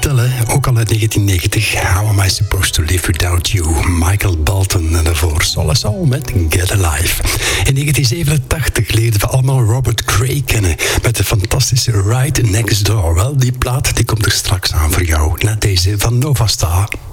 Tellen, ook al uit 1990. How am I supposed to live without you? Michael Bolton en daarvoor Solace All met Get Alive. In 1987 leerden we allemaal Robert Cray kennen met de fantastische Right Next Door. Wel, die plaat die komt er straks aan voor jou. Na deze van Nova Star.